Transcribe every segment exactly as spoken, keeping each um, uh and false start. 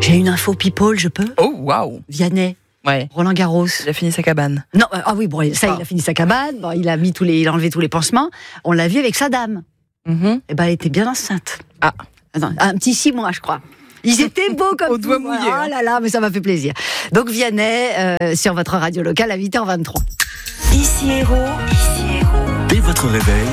J'ai une info people, je peux ? Oh, waouh. Vianney. Ouais. Roland Garros. Il a fini sa cabane. Non, ah oui, bon, ça, Ah. il a fini sa cabane. Bon, il a mis tous les, il a enlevé tous les pansements. On l'a vu avec sa dame. Mm-hmm. Eh ben, elle était bien enceinte. Ah. Attends, un petit six mois, je crois. Ils étaient beaux comme Au doigt tout. mouillé, Ah hein. là là, mais ça m'a fait plaisir. Donc Vianney, euh, sur votre radio locale à huit heures vingt-trois. Ici Héros, ici Héros. Dès votre réveil,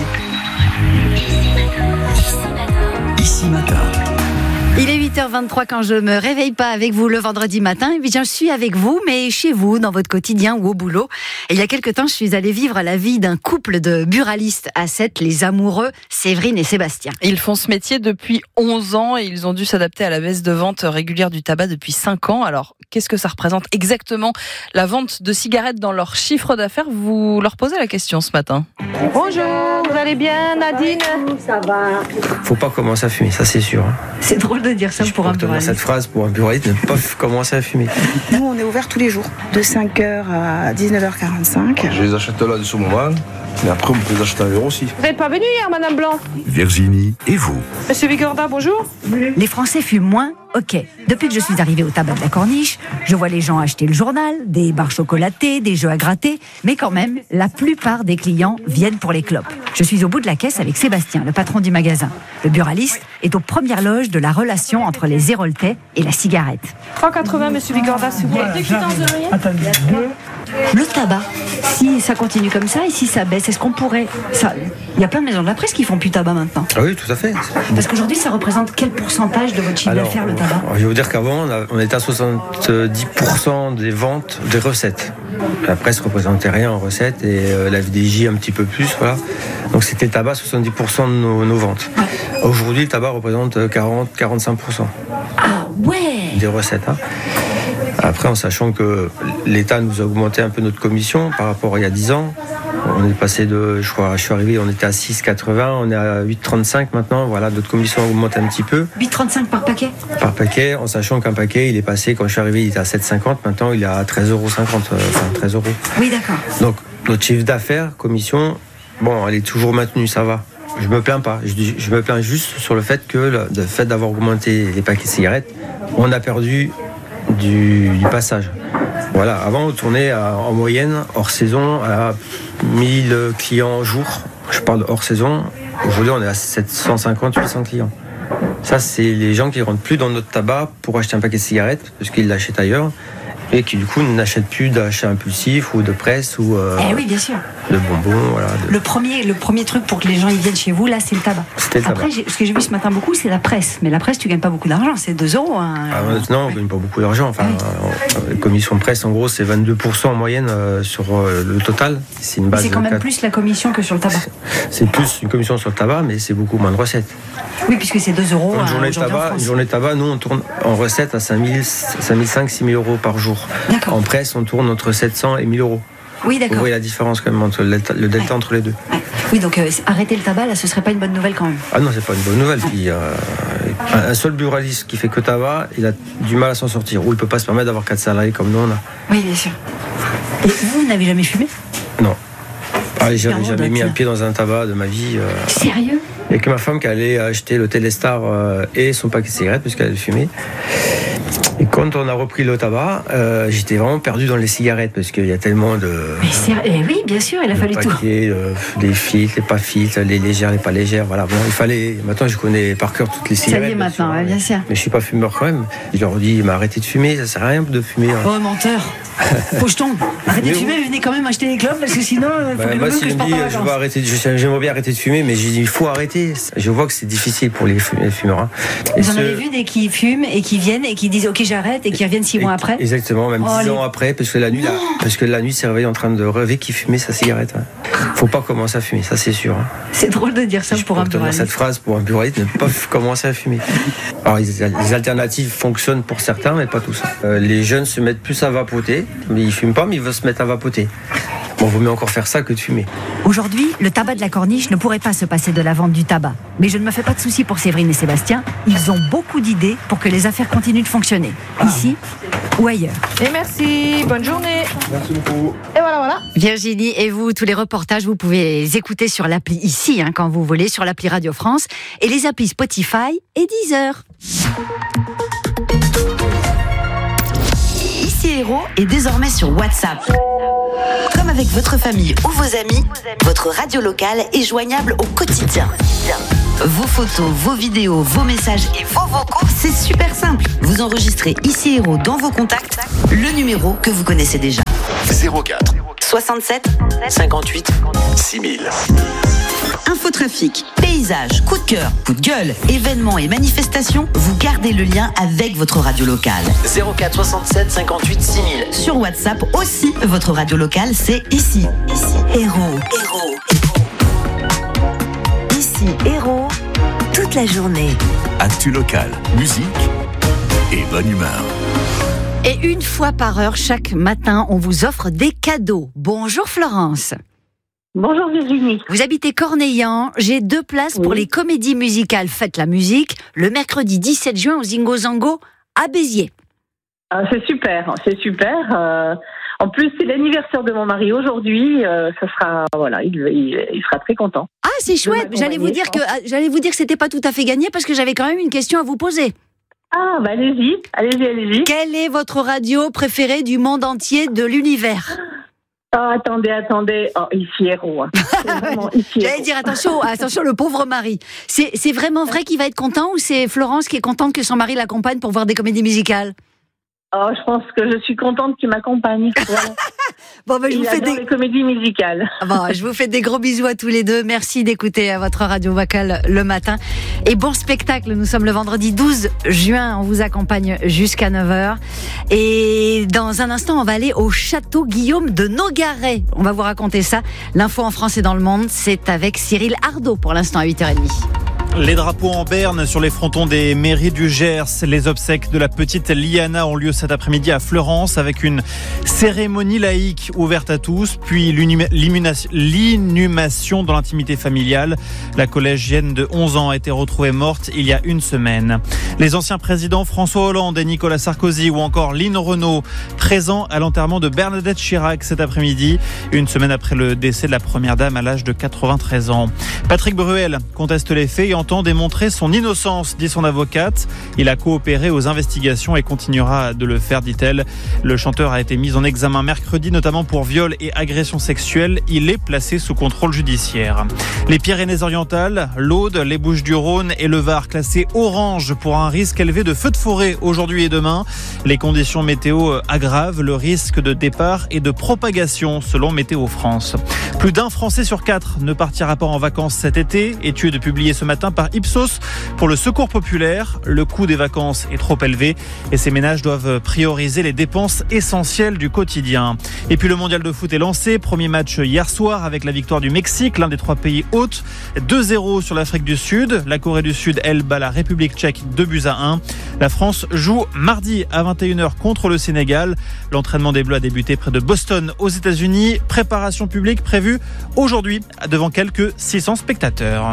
ici matin. Il est huit heures vingt-trois quand je me réveille pas avec vous le vendredi matin. Et puis je suis avec vous, mais chez vous, dans votre quotidien ou au boulot. Et il y a quelque temps, je suis allée vivre la vie d'un couple de buralistes à Sète, les amoureux Séverine et Sébastien. Ils font ce métier depuis onze ans et ils ont dû s'adapter à la baisse de vente régulière du tabac depuis cinq ans. Alors, qu'est-ce que ça représente exactement la vente de cigarettes dans leur chiffre d'affaires ? Vous leur posez la question ce matin. Bonjour, vous allez bien Nadine ? Ça va. Faut pas commencer à fumer, ça c'est sûr. C'est drôle de dire ça Je pour un porte dans buraliste. cette phrase pour un buraliste, ne pas f- commencer à fumer. Nous, on est ouvert tous les jours, de cinq heures à dix-neuf heures quarante-cinq. Je les achète là de ce moment, mais après on peut les acheter ailleurs aussi. Vous n'êtes pas venue hier, Madame Blanc ? Virginie et vous. Monsieur Bigorda, bonjour. Les Français fument moins, ok. Depuis que je suis arrivée au tabac de la Corniche, je vois les gens acheter le journal, des barres chocolatées, des jeux à gratter, mais quand même, la plupart des clients viennent pour les clopes. Je suis au bout de la caisse avec Sébastien, le patron du magasin. Le buraliste est aux premières loges de la relation entre les Héroltais et la cigarette. trois quatre-vingts, Monsieur Bigorda, s'il vous plaît. Deux quittances de rien. Le tabac, si ça continue comme ça et si ça baisse, est-ce qu'on pourrait... ça... Il y a plein de maisons de la presse qui font plus tabac maintenant. Ah oui, tout à fait. Parce qu'aujourd'hui, ça représente quel pourcentage de votre chiffre Alors, d'affaires, le tabac ? je vais vous dire qu'avant, on, a- on était à soixante-dix pour cent des ventes des recettes. La presse représentait rien en recettes et euh, la V D J un petit peu plus, voilà. Donc c'était le tabac, soixante-dix pour cent de nos, nos ventes. Aujourd'hui, le tabac représente quarante à quarante-cinq pour cent Ah ouais ! des recettes. Hein. Après, en sachant que l'État nous a augmenté un peu notre commission par rapport à il y a dix ans. On est passé de, je crois, je suis arrivé, on était à six quatre-vingts, on est à huit trente-cinq maintenant. Voilà, notre commission augmente un petit peu huit trente-cinq par paquet ? par paquet, en sachant qu'un paquet, il est passé, quand je suis arrivé, il était à sept cinquante, maintenant il est à treize euros cinquante, euh, enfin treize euros. Oui, d'accord. Donc, notre chiffre d'affaires, commission, bon, elle est toujours maintenue, ça va. Je me plains pas. Je, dis- je me plains juste sur le fait que le, le fait d'avoir augmenté les paquets de cigarettes, on a perdu du, du passage. Voilà, avant on tournait à- en moyenne, hors saison, à mille clients jour. Je parle hors saison. Aujourd'hui, on est à sept cent cinquante à huit cents clients. Ça, c'est les gens qui rentrent plus dans notre tabac pour acheter un paquet de cigarettes, parce qu'ils l'achètent ailleurs, et qui du coup n'achètent plus d'achat impulsif ou de presse ou euh, Eh oui, bien sûr. de bonbons. Voilà, de- Le premier, le premier truc pour que les gens ils viennent chez vous, là, c'est le tabac. C'était le Après, tabac. j'ai- ce que j'ai vu ce matin beaucoup, c'est la presse. Mais la presse, tu gagnes pas beaucoup d'argent, c'est deux euros. Hein. Ah, maintenant, on ne gagne pas beaucoup d'argent. Enfin, euh, commission de presse, en gros, c'est vingt-deux pour cent en moyenne euh, sur euh, le total. C'est une Mais base c'est quand de même quatre- plus la commission que sur le tabac. C'est plus une commission sur le tabac, mais c'est beaucoup moins de recettes. Oui, puisque c'est deux euros Une hein, journée, de aujourd'hui en tabac, France. une journée de tabac, nous, on tourne en recettes à cinq mille cinq cents à six mille euros par jour. D'accord. En presse, on tourne entre sept cents et mille euros. Oui, Vous d'accord. voyez la différence quand même entre le delta, le delta Ouais. entre les deux. Ouais. Oui, donc euh, arrêter le tabac, là, ce serait pas une bonne nouvelle quand même. Ah non, c'est pas une bonne nouvelle. Puis, euh, un un seul buraliste qui fait que tabac, il a du mal à s'en sortir. Ou il peut pas se permettre d'avoir quatre salariés comme nous on a. Oui, bien sûr. Et vous, vous n'avez jamais fumé ? Non. Ah, j'avais Clairement, jamais donc, mis un euh, pied dans un tabac de ma vie. euh. Sérieux ? Il n'y a que ma femme qui allait acheter le Téléstar euh, et son paquet de cigarettes parce qu'elle fumait. Et quand on a repris le tabac, euh, j'étais vraiment perdu dans les cigarettes parce qu'il y a tellement de, Mais sérieux Eh oui, bien sûr, il a de fallu tout. paquets, euh, les filtres, les pas filtres, les légères, les pas légères. Voilà, bon, il fallait. Maintenant, je connais par cœur toutes les Ça cigarettes. y est bien maintenant, sûr, ouais, hein. bien sûr. Mais je suis pas fumeur quand même. Je leur dis, mais arrêtez de fumer, ça sert à rien de fumer. hein. Oh, menteur. Pocheton, arrêtez de Mais fumer, oui. venez quand même acheter des clopes parce que sinon, il faut Bah, que moi, le s'il que je me parte dit, en je vacances. veux arrêter, je- j'aimerais bien arrêter de fumer, mais j'ai dit, il faut arrêter. Je vois que c'est difficile pour les fu- les fumeurs. hein. Et Vous en ce- avez vu des qui fument et qui viennent et qui disent ok j'arrête et qui reviennent six mois Et- après. Exactement, même Oh, dix les- ans après, parce que la nuit, là, parce que la nuit, s'est réveillé en train de rêver qu'il fumait sa cigarette. hein. Faut pas commencer à fumer, ça c'est sûr. hein. C'est drôle de dire ça Je pour un porte dans buraliste. cette phrase pour un buraliste, ne pas f- commencer à fumer. Alors les, les alternatives fonctionnent pour certains, mais pas tous. Euh, les jeunes se mettent plus à vapoter, mais ils fument pas, mais ils veulent se mettre à vapoter. Bon, vaut mieux encore faire ça que de fumer. Aujourd'hui, le tabac de la Corniche ne pourrait pas se passer de la vente du tabac. Mais je ne me fais pas de soucis pour Séverine et Sébastien. Ils ont beaucoup d'idées pour que les affaires continuent de fonctionner. Ici ou ailleurs. Et merci, bonne journée. Merci beaucoup. Et voilà, voilà. Virginie et vous, tous les reportages, vous pouvez les écouter sur l'appli ici, hein, quand vous voulez, sur l'appli Radio France et les applis Spotify et Deezer. Héros est désormais sur WhatsApp. Comme avec votre famille ou vos amis, votre radio locale est joignable au quotidien. Vos photos, vos vidéos, vos messages et vos vocaux, c'est super simple. Vous enregistrez Ici Héros dans vos contacts, le numéro que vous connaissez déjà. zéro quatre soixante-sept cinquante-huit six mille. Infotrafic, paysage, coup de cœur, coup de gueule, événements et manifestations, vous gardez le lien avec votre radio locale. zéro quatre soixante-sept cinquante-huit six mille. Sur WhatsApp aussi, votre radio locale, c'est ici. Ici, Héros. Héros. Ici, Héros, toute la journée. Actu locale, musique et bonne humeur. Et une fois par heure, chaque matin, on vous offre des cadeaux. Bonjour Florence. Bonjour Virginie. Vous habitez Cornillan. J'ai deux places oui. pour les comédies musicales Faites la musique, le mercredi dix-sept juin au Zingo Zango à Béziers. Ah, c'est super, c'est super. Euh, en plus, c'est l'anniversaire de mon mari aujourd'hui. Euh, ça sera, voilà, il, il, il sera très content. Ah, c'est chouette. J'allais vous dire que j'allais vous dire que c'était pas tout à fait gagné parce que j'avais quand même une question à vous poser. Ah, bah allez-y, allez-y, allez-y. Quelle est votre radio préférée du monde entier, de l'univers ? Oh, attendez, attendez. Oh, Ici Héros. Hein. Ici J'allais dire, attention, attention, le pauvre mari. C'est, c'est vraiment vrai qu'il va être content ou c'est Florence qui est contente que son mari l'accompagne pour voir des comédies musicales ? Oh, je pense que je suis contente qu'il m'accompagne. Voilà. Bon, ben, je Il vous fais des les comédies musicales. Bon, je vous fais des gros bisous à tous les deux. Merci d'écouter votre radio vocale le matin. Et bon spectacle. Nous sommes le vendredi douze juin. On vous accompagne jusqu'à neuf heures. Et dans un instant, on va aller au château Guillaume de Nogaret. On va vous raconter ça. L'info en France et dans le monde, c'est avec Cyril Ardo pour l'instant à huit heures trente. Les drapeaux en berne sur les frontons des mairies du Gers. Les obsèques de la petite Liana ont lieu cet après-midi à Fleurance avec une cérémonie laïque ouverte à tous, puis l'inhumation dans l'intimité familiale. La collégienne de onze ans a été retrouvée morte il y a une semaine. Les anciens présidents François Hollande et Nicolas Sarkozy ou encore Lynn Renault présents à l'enterrement de Bernadette Chirac cet après-midi, une semaine après le décès de la première dame à l'âge de quatre-vingt-treize ans. Patrick Bruel conteste les faits et entend démontrer son innocence, dit son avocate. Il a coopéré aux investigations et continuera de le faire, dit-elle. Le chanteur a été mis en examen mercredi, notamment pour viol et agression sexuelle. Il est placé sous contrôle judiciaire. Les Pyrénées-Orientales, l'Aude, les Bouches-du-Rhône et le Var classés orange pour un risque élevé de feux de forêt aujourd'hui et demain. Les conditions météo aggravent le risque de départ et de propagation selon Météo France. Plus d'un Français sur quatre ne partira pas en vacances cet été. Étude publiée ce matin par Ipsos pour le Secours populaire. Le coût des vacances est trop élevé et ces ménages doivent prioriser les dépenses essentielles du quotidien. Et puis le mondial de foot est lancé. Premier match hier soir avec la victoire du Mexique, l'un des trois pays hôtes. deux zéro sur l'Afrique du Sud. La Corée du Sud, elle, bat la République tchèque deux buts à un. La France joue mardi à vingt et une heures contre le Sénégal. L'entraînement des Bleus a débuté près de Boston aux États-Unis. Préparation publique prévue aujourd'hui devant quelques six cents spectateurs.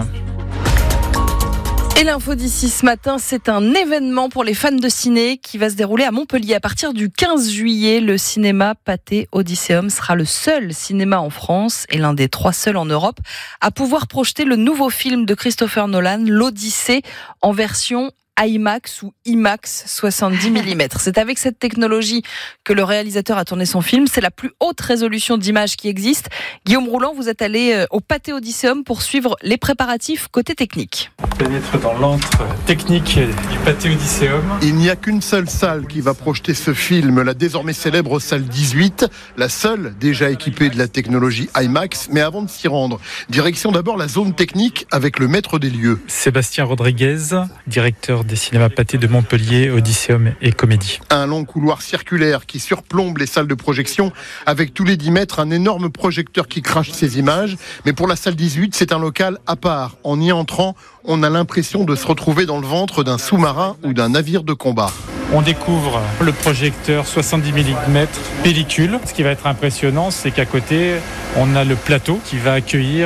Et l'info d'ici ce matin, c'est un événement pour les fans de ciné qui va se dérouler à Montpellier à partir du quinze juillet. Le cinéma Pathé Odysseum sera le seul cinéma en France et l'un des trois seuls en Europe à pouvoir projeter le nouveau film de Christopher Nolan, l'Odyssée, en version IMAX ou IMAX soixante-dix millimètres. C'est avec cette technologie que le réalisateur a tourné son film. C'est la plus haute résolution d'image qui existe. Guillaume Rouland, vous êtes allé au Pathé Odysseum pour suivre les préparatifs côté technique. On pénètre dans l'antre technique du Pathé Odysseum. Il n'y a qu'une seule salle qui va projeter ce film, la désormais célèbre salle dix-huit, la seule déjà équipée de la technologie IMAX. Mais avant de s'y rendre, direction d'abord la zone technique avec le maître des lieux. Sébastien Rodriguez, directeur des cinémas Pathé de Montpellier, Odysseum et Comédie. Un long couloir circulaire qui surplombe les salles de projection avec tous les dix mètres un énorme projecteur qui crache ses images. Mais pour la salle dix-huit, c'est un local à part. En y entrant, on a l'impression de se retrouver dans le ventre d'un sous-marin ou d'un navire de combat. On découvre le projecteur soixante-dix millimètres pellicule. Ce qui va être impressionnant, c'est qu'à côté, on a le plateau qui va accueillir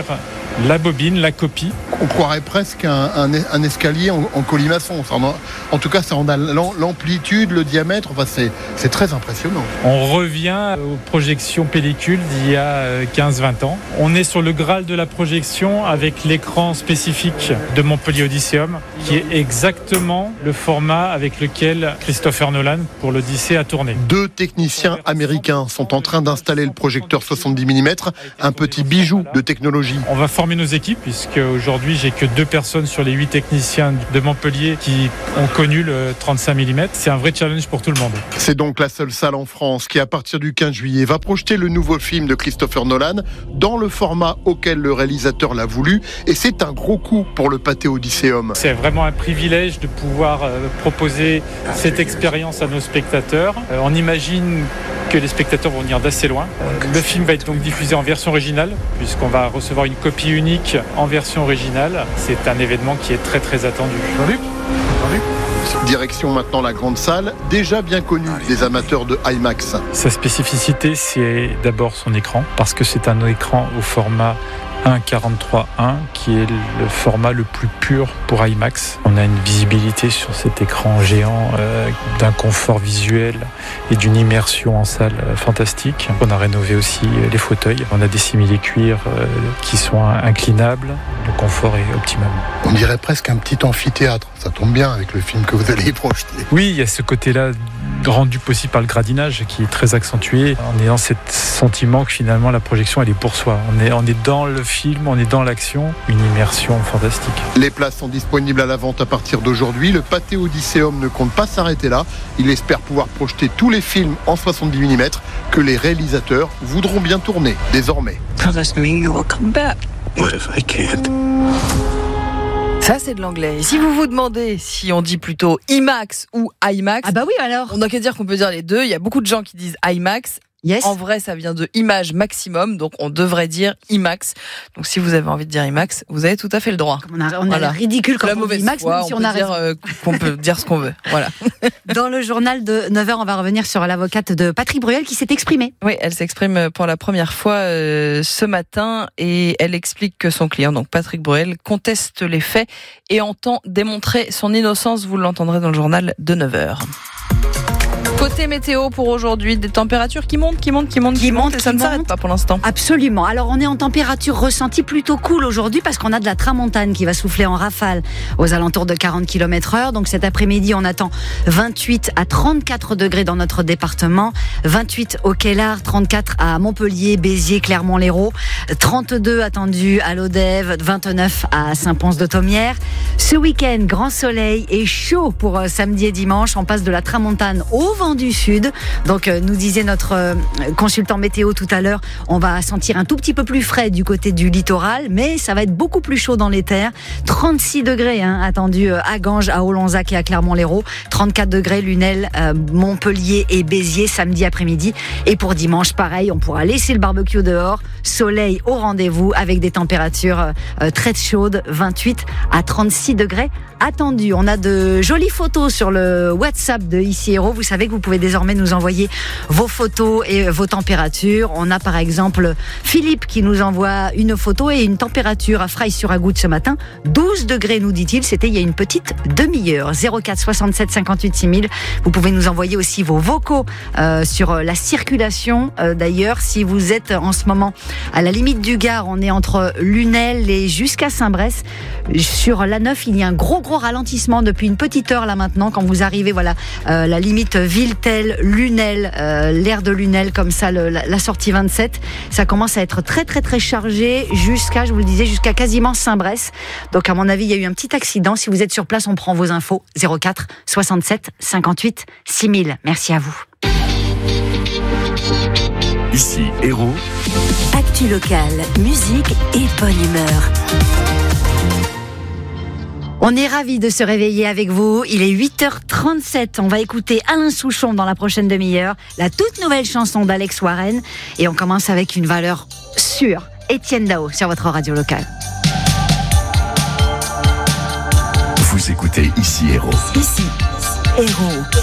la bobine, la copie. On croirait presque un, un, un escalier en, en colimaçon. Ça en, a, en tout cas, ça en a l'amplitude, le diamètre. Enfin, c'est, c'est très impressionnant. On revient aux projections pellicules d'il y a quinze vingt ans. On est sur le Graal de la projection avec l'écran spécifique de Montpellier Odysseum, qui est exactement le format avec lequel Christopher Nolan, pour l'Odyssée, a tourné. Deux techniciens américains sont en train d'installer le projecteur soixante-dix millimètres, un petit bijou de technologie. On va former nos équipes, puisque aujourd'hui, j'ai que deux personnes sur les huit techniciens de Montpellier qui ont connu le trente-cinq millimètres. C'est un vrai challenge pour tout le monde. C'est donc la seule salle en France qui, à partir du quinze juillet, va projeter le nouveau film de Christopher Nolan dans le format auquel le réalisateur l'a voulu. Et c'est un gros coup pour le Pathé Odysseum. C'est vraiment un privilège de pouvoir euh, proposer cette expérience à nos spectateurs. Euh, on imagine que les spectateurs vont venir d'assez loin. Euh, le film va être donc diffusé en version originale, puisqu'on va recevoir une copie unique en version originale. C'est un événement qui est très très attendu. Salut. Salut. Direction maintenant la grande salle, déjà bien connue des amateurs de IMAX. Sa spécificité, c'est d'abord son écran, parce que c'est un écran au format un virgule quarante-trois un qui est le format le plus pur pour IMAX. On a une visibilité sur cet écran géant euh, d'un confort visuel et d'une immersion en salle euh, fantastique. On a rénové aussi euh, les fauteuils. On a des simili-cuirs euh, qui sont inclinables. Le confort est optimum. On dirait presque un petit amphithéâtre. Ça tombe bien avec le film que vous allez projeter. Oui, il y a ce côté-là rendu possible par le gradinage qui est très accentué. En ayant ce sentiment que finalement la projection elle est pour soi. On est, on est dans le film, on est dans l'action, une immersion fantastique. Les places sont disponibles à la vente à partir d'aujourd'hui. Le Pathé Odysseum ne compte pas s'arrêter là. Il espère pouvoir projeter tous les films en soixante-dix millimètres que les réalisateurs voudront bien tourner désormais. Promise me you will come back. What if I can't? Ça, c'est de l'anglais. Et si vous vous demandez si on dit plutôt IMAX ou IMAX, ah bah oui alors. On n'a qu'à dire qu'on peut dire les deux. Il y a beaucoup de gens qui disent IMAX. Yes. En vrai, ça vient de image maximum, donc on devrait dire IMAX. Donc si vous avez envie de dire IMAX, vous avez tout à fait le droit. On a, on voilà. a l'air ridicule quand on dit IMAX, foi, même si on, on a dire, euh, qu'on peut dire ce qu'on veut. Voilà. Dans le journal de neuf heures, on va revenir sur l'avocate de Patrick Bruel qui s'est exprimée. Oui, elle s'exprime pour la première fois euh, ce matin et elle explique que son client, donc Patrick Bruel, conteste les faits et entend démontrer son innocence. Vous l'entendrez dans le journal de neuf heures. Côté météo pour aujourd'hui, des températures qui montent, qui montent, qui montent, qui, qui montent, et ça ne s'arrête pas pour l'instant. Absolument. Alors on est en température ressentie plutôt cool aujourd'hui parce qu'on a de la tramontane qui va souffler en rafale aux alentours de quarante kilomètres heure. Donc cet après-midi, on attend vingt-huit à trente-quatre degrés dans notre département, vingt-huit au Kellar, trente-quatre à Montpellier, Béziers, Clermont-Lérault, trente-deux attendus à Lodève, vingt-neuf à Saint-Pons-de-Thomières. Ce week-end, grand soleil et chaud pour samedi et dimanche. On passe de la tramontane au vent du sud. Donc euh, nous disait notre euh, consultant météo tout à l'heure, on va sentir un tout petit peu plus frais du côté du littoral, mais ça va être beaucoup plus chaud dans les terres. trente-six degrés hein, attendus euh, à Ganges, à Olonzac et à Clermont-Lérault. trente-quatre degrés Lunel, euh, Montpellier et Béziers samedi après-midi. Et pour dimanche, pareil, on pourra laisser le barbecue dehors. Soleil au rendez-vous avec des températures euh, très chaudes, vingt-huit à trente-six degrés attendus. On a de jolies photos sur le WhatsApp de Ici Héros. Vous savez que vous pouvez désormais nous envoyer vos photos et vos températures. On a par exemple Philippe qui nous envoie une photo et une température à Fraille-sur-Agoutte ce matin. douze degrés nous dit-il, c'était il y a une petite demi-heure. zéro quatre soixante-sept cinquante-huit six mille. Vous pouvez nous envoyer aussi vos vocaux euh, sur la circulation. Euh, d'ailleurs, si vous êtes en ce moment à la limite du Gard, on est entre Lunel et jusqu'à Saint-Bresse. Sur l'A neuf, il y a un gros gros ralentissement depuis une petite heure là maintenant. Quand vous arrivez, voilà, euh, la limite Villetel, Lunel, euh, l'aire de Lunel, comme ça, le, la, la sortie vingt-sept, ça commence à être très très très chargé jusqu'à, je vous le disais, jusqu'à quasiment Saint-Bresse. Donc à mon avis, il y a eu un petit accident. Si vous êtes sur place, on prend vos infos. zéro quatre soixante-sept cinquante-huit six mille. Merci à vous. Ici Héros. Actu locale, musique et bonne humeur. On est ravis de se réveiller avec vous. Il est huit heures trente-sept. On va écouter Alain Souchon dans la prochaine demi-heure. La toute nouvelle chanson d'Alex Warren. Et on commence avec une valeur sûre. Étienne Dao sur votre radio locale. Vous écoutez Ici Héros. Ici Héros.